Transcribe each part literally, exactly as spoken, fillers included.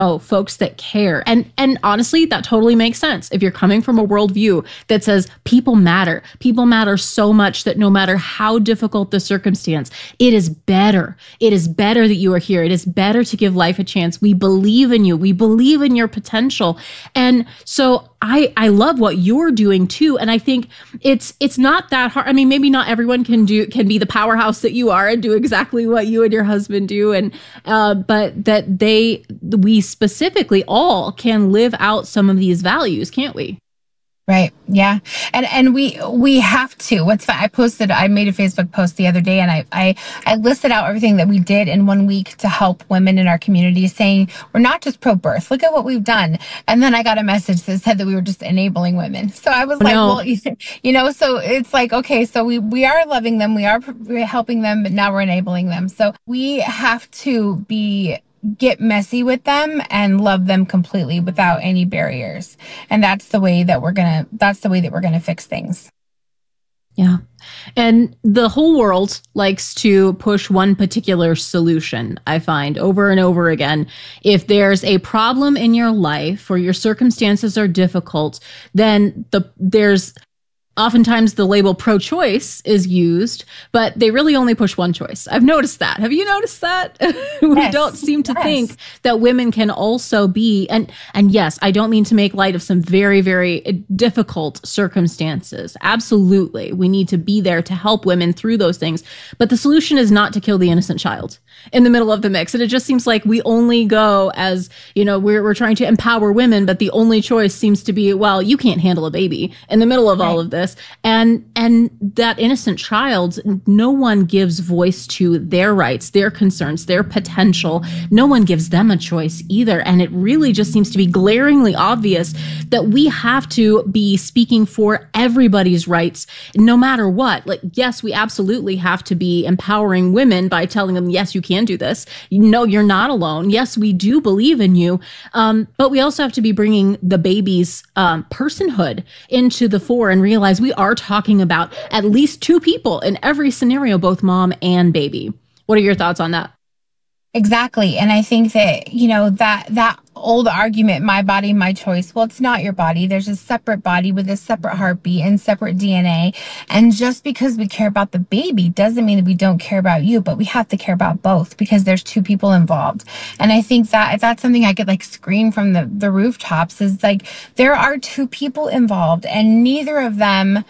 Oh, folks that care. And and honestly, that totally makes sense. If you're coming from a worldview that says people matter, people matter so much that no matter how difficult the circumstance, it is better. It is better that you are here. It is better to give life a chance. We believe in you. We believe in your potential. And so I I love what you're doing too. And I think it's it's not that hard. I mean, maybe not everyone can do can be the powerhouse that you are and do exactly what you and your husband do. And uh, but that they we specifically all can live out some of these values, can't we? Right. Yeah. And and we we have to. What's I posted I made a Facebook post the other day, and I I I listed out everything that we did in one week to help women in our community, saying we're not just pro birth. Look at what we've done. And then I got a message that said that we were just enabling women. So I was like, No. well, you know, so it's like, okay, so we we are loving them, we are we're helping them, but now we're enabling them. So we have to be get messy with them and love them completely without any barriers. And that's the way that we're going to, that's the way that we're going to fix things. Yeah. And the whole world likes to push one particular solution, I find, over and over again. If there's a problem in your life or your circumstances are difficult, then the there's oftentimes the label pro-choice is used, but they really only push one choice. I've noticed that. Have you noticed that? we Yes. don't seem to Yes. think that women can also be, and and yes, I don't mean to make light of some very, very difficult circumstances. Absolutely. We need to be there to help women through those things. But the solution is not to kill the innocent child in the middle of the mix. And it just seems like we only go as, you know, we're, we're trying to empower women, but the only choice seems to be, well, you can't handle a baby in the middle of all of this. And and that innocent child, no one gives voice to their rights, their concerns, their potential. No one gives them a choice either. And it really just seems to be glaringly obvious that we have to be speaking for everybody's rights, no matter what. Like, yes, we absolutely have to be empowering women by telling them, yes, you can do this. No, you're not alone. Yes, we do believe in you. Um, but we also have to be bringing the baby's um, personhood into the fore and realize we are talking about at least two people in every scenario, both mom and baby. What are your thoughts on that? Exactly. And I think that, you know, that that old argument, my body, my choice. Well, it's not your body. There's a separate body with a separate heartbeat and separate D N A. And just because we care about the baby doesn't mean that we don't care about you, but we have to care about both because there's two people involved. And I think that if that's something I could like scream from the, the rooftops is like, there are two people involved and neither of them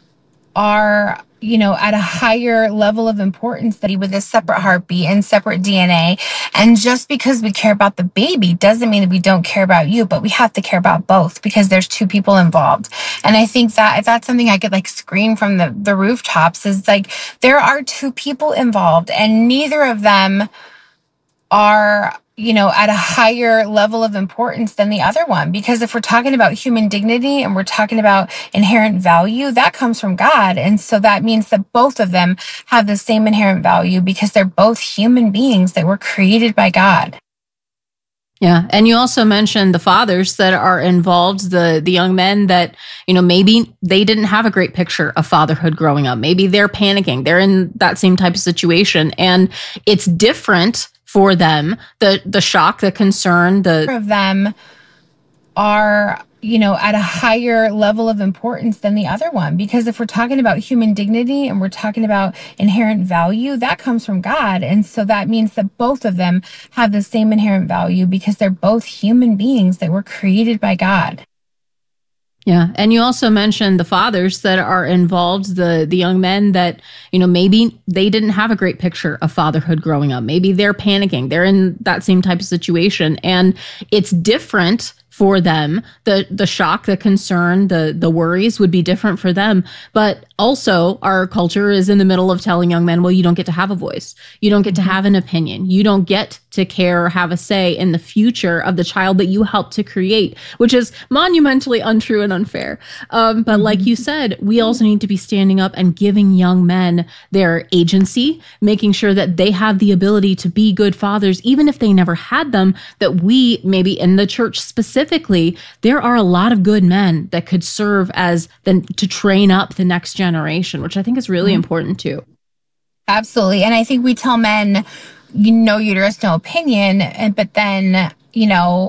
are, you know, at a higher level of importance that he with a separate heartbeat and separate D N A. And just because we care about the baby doesn't mean that we don't care about you, but we have to care about both because there's two people involved. And I think that if that's something I could like scream from the, the rooftops is like, there are two people involved and neither of them are, you know, at a higher level of importance than the other one. Because if we're talking about human dignity and we're talking about inherent value, that comes from God. And so that means that both of them have the same inherent value because they're both human beings that were created by God. Yeah. And you also mentioned the fathers that are involved, the the young men that, you know, maybe they didn't have a great picture of fatherhood growing up. Maybe they're panicking. They're in that same type of situation. And it's different for them, the the shock, the concern, the of them are, you know, at a higher level of importance than the other one. Because if we're talking about human dignity and we're talking about inherent value, that comes from God. And so that means that both of them have the same inherent value because they're both human beings that were created by God. Yeah. And you also mentioned the fathers that are involved, the the young men that, you know, maybe they didn't have a great picture of fatherhood growing up. Maybe they're panicking. They're in that same type of situation. And it's different for them. The the shock, the concern, the the worries would be different for them. But also our culture is in the middle of telling young men, well, you don't get to have a voice. You don't get to have an opinion. You don't get to care or have a say in the future of the child that you helped to create, which is monumentally untrue and unfair. Um, but like you said, we also need to be standing up and giving young men their agency, making sure that they have the ability to be good fathers, even if they never had them, that we, maybe in the church specifically, there are a lot of good men that could serve as then to train up the next generation, which I think is really mm-hmm. important too. Absolutely. And I think we tell men, you know, uterus, no opinion. And, but then you know,